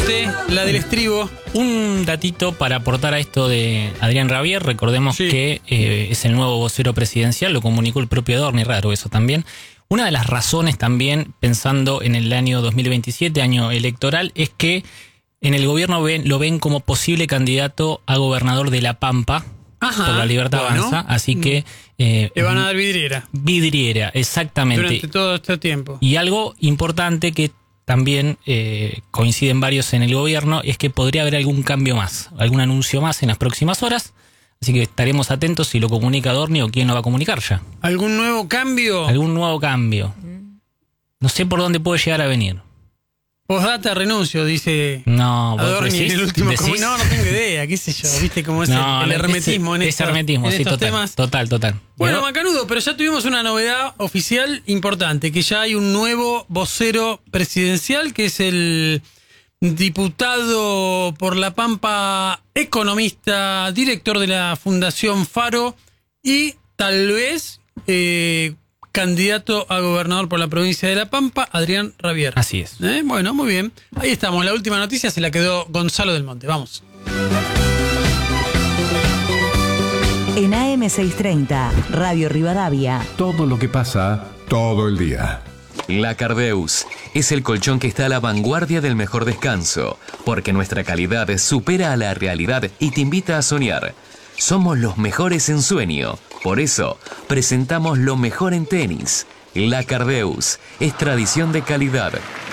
Monte, la del estribo. Un datito para aportar a esto de Adrián Rabier. Recordemos que es el nuevo vocero presidencial, lo comunicó el propio Adorni, raro eso también. Una de las razones también, pensando en el año 2027, año electoral, es que en el gobierno lo ven como posible candidato a gobernador de La Pampa. Ajá, por La Libertad Avanza, así que... le van a dar vidriera. Vidriera, exactamente. Durante todo este tiempo. Y algo importante que también coinciden varios en el gobierno es que podría haber algún cambio más, algún anuncio más en las próximas horas. Así que estaremos atentos si lo comunica Adorni o quién lo va a comunicar ya. ¿Algún nuevo cambio? Algún nuevo cambio. No sé por dónde puede llegar a venir. Postdata, renuncio, dice Adorni en el último comunicado. No tengo idea, qué sé yo, viste cómo es el hermetismo en estos temas. Total. Bueno, Macanudo, pero ya tuvimos una novedad oficial importante, que ya hay un nuevo vocero presidencial, que es el diputado por La Pampa, economista, director de la Fundación Faro y tal vez candidato a gobernador por la provincia de La Pampa, Adrián Rabier. Así es. Bueno, muy bien. Ahí estamos. La última noticia se la quedó Gonzalo del Monte. Vamos. En AM630, Radio Rivadavia. Todo lo que pasa, todo el día. La Cardeus es el colchón que está a la vanguardia del mejor descanso, porque nuestra calidad supera a la realidad y te invita a soñar. Somos los mejores en sueño, por eso presentamos lo mejor en tenis. La Cardeus es tradición de calidad.